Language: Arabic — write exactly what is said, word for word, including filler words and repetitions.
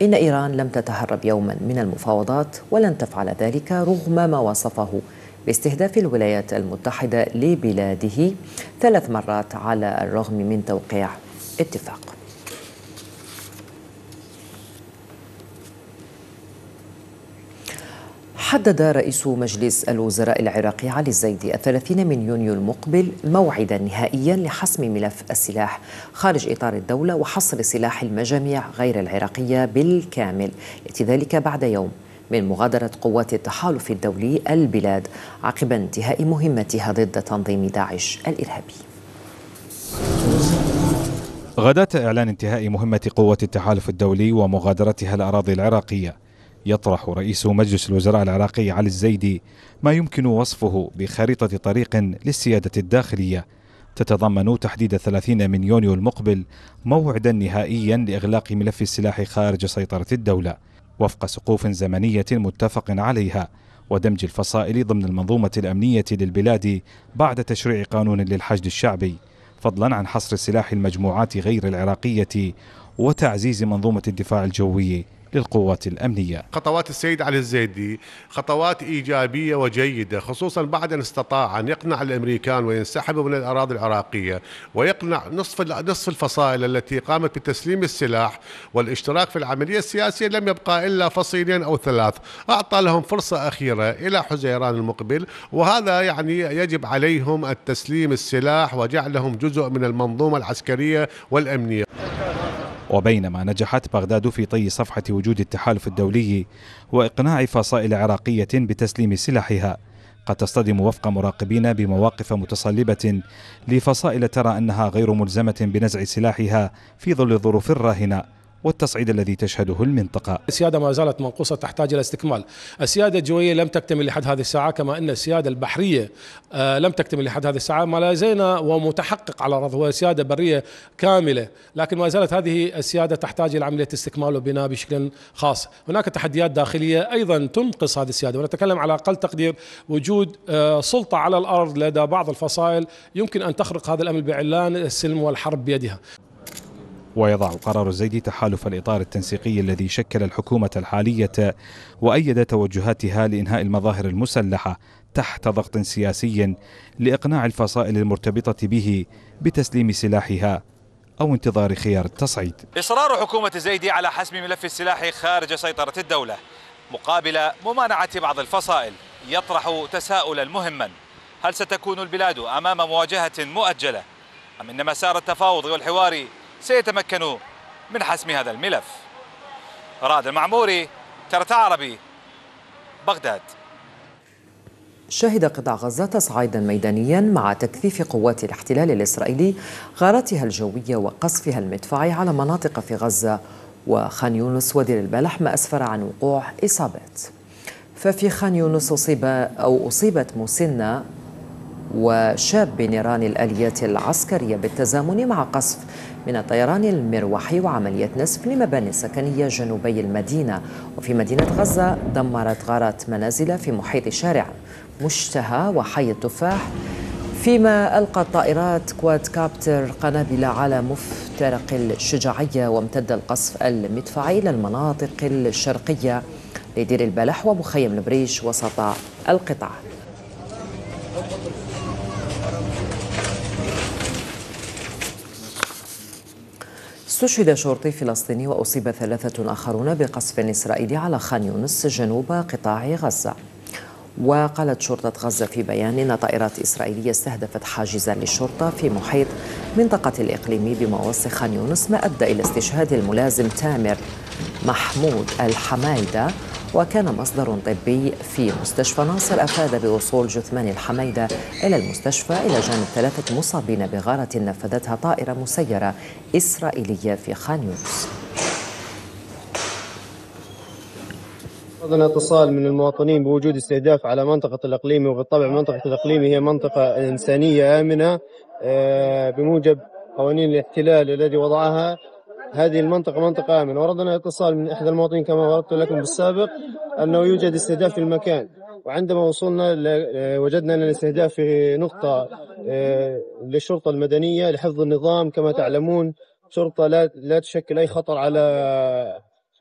إن إيران لم تتهرب يوما من المفاوضات ولن تفعل ذلك رغم ما وصفه باستهداف الولايات المتحدة لبلاده ثلاث مرات على الرغم من توقيع اتفاق. حدد رئيس مجلس الوزراء العراقي علي الزيدي الثلاثين من يونيو المقبل موعدا نهائيا لحسم ملف السلاح خارج إطار الدولة وحصر سلاح المجاميع غير العراقية بالكامل، يأتي ذلك بعد يوم من مغادرة قوات التحالف الدولي البلاد عقب انتهاء مهمتها ضد تنظيم داعش الإرهابي. غداة إعلان انتهاء مهمة قوة التحالف الدولي ومغادرتها الأراضي العراقية، يطرح رئيس مجلس الوزراء العراقي علي الزيدي ما يمكن وصفه بخريطة طريق للسيادة الداخلية تتضمن تحديد ثلاثين من يونيو المقبل موعدا نهائيا لإغلاق ملف السلاح خارج سيطرة الدولة وفق سقوف زمنية متفق عليها، ودمج الفصائل ضمن المنظومة الأمنية للبلاد بعد تشريع قانون للحشد الشعبي، فضلا عن حصر سلاح المجموعات غير العراقية وتعزيز منظومة الدفاع الجوي للقوات الأمنية. خطوات السيد علي الزيدي خطوات إيجابية وجيدة، خصوصا بعد أن استطاع أن يقنع الأمريكان وينسحبوا من الأراضي العراقية ويقنع نصف نصف الفصائل التي قامت بتسليم السلاح والاشتراك في العملية السياسية. لم يبقى إلا فصيلين أو ثلاث، أعطى لهم فرصة أخيرة إلى حزيران المقبل، وهذا يعني يجب عليهم التسليم السلاح وجعلهم جزء من المنظومة العسكرية والأمنية. وبينما نجحت بغداد في طي صفحة وجود التحالف الدولي وإقناع فصائل عراقية بتسليم سلاحها، قد تصطدم وفق مراقبين بمواقف متصلبة لفصائل ترى أنها غير ملزمة بنزع سلاحها في ظل الظروف الراهنة والتصعيد الذي تشهده المنطقة. السيادة ما زالت منقوصة تحتاج إلى استكمال. السيادة الجوية لم تكتمل لحد هذه الساعة، كما أن السيادة البحرية لم تكتمل لحد هذه الساعة. ما لا زلنا ومتحقق على الأرض هو سيادة برية كاملة، لكن ما زالت هذه السيادة تحتاج إلى عملية استكمال وبناء بشكل خاص. هناك تحديات داخلية أيضا تنقص هذه السيادة، ونتكلم على أقل تقدير وجود سلطة على الأرض لدى بعض الفصائل يمكن أن تخرق هذا الأمل بإعلان السلم والحرب بيدها. ويضع قرار الزيدي تحالف الإطار التنسيقي الذي شكل الحكومة الحالية وأيد توجهاتها لإنهاء المظاهر المسلحة تحت ضغط سياسي لإقناع الفصائل المرتبطة به بتسليم سلاحها أو انتظار خيار التصعيد. إصرار حكومة الزيدي على حسم ملف السلاح خارج سيطرة الدولة مقابل ممانعة بعض الفصائل يطرح تساؤلا مهما: هل ستكون البلاد أمام مواجهة مؤجلة أم إن مسار التفاوض والحوار سيتمكنوا من حسم هذا الملف؟ راد المعموري، ترتا عربي، بغداد. شهد قطاع غزة تصعيدا ميدانيا مع تكثيف قوات الاحتلال الإسرائيلي غاراتها الجوية وقصفها المدفعي على مناطق في غزة وخان يونس ودير البلح، ما أسفر عن وقوع إصابات. ففي خان يونس أصيب أو أصيبت مسنة وشاب بنيران الآليات العسكرية بالتزامن مع قصف من الطيران المروحي وعملية نسف لمباني سكنية جنوبي المدينة. وفي مدينة غزة دمرت غارات منازل في محيط شارع مشتهى وحي التفاح، فيما ألقت طائرات كواد كابتر قنابل على مفترق الشجاعية، وامتد القصف المدفعي إلى المناطق الشرقية لدير البلح ومخيم البريش وسط القطاع. استشهد شرطي فلسطيني وأصيب ثلاثة آخرون بقصف إسرائيلي على خان يونس جنوب قطاع غزة. وقالت شرطة غزة في بيان أن طائرات إسرائيلية استهدفت حاجزا للشرطة في محيط منطقة الإقليمي بمواسط خان يونس، ما أدى إلى استشهاد الملازم تامر محمود الحمايدة. وكان مصدر طبي في مستشفى ناصر أفاد بوصول جثمان الحميدة إلى المستشفى إلى جانب ثلاثة مصابين بغارة نفذتها طائرة مسيرة إسرائيلية في خان يونس. وصلنا اتصال من المواطنين بوجود استهداف على منطقة الإقليمي، وبالطبع منطقة الإقليمي هي منطقة إنسانية آمنة بموجب قوانين الاحتلال الذي وضعها. هذه المنطقة منطقة آمنة. وردنا اتصال من إحدى المواطنين كما وردت لكم بالسابق أنه يوجد استهداف في المكان، وعندما وصلنا وجدنا أن الاستهداف في نقطة للشرطة المدنية لحفظ النظام. كما تعلمون شرطة لا لا تشكل أي خطر على